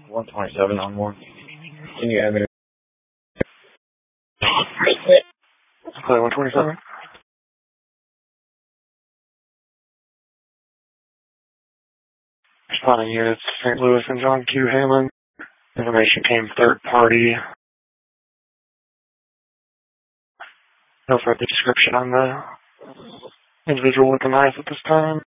127 on one. Can you have it? Play 127. Responding units, St. Louis and John Q. Halen. Information came third party. No further description on the individual with the knife at this time.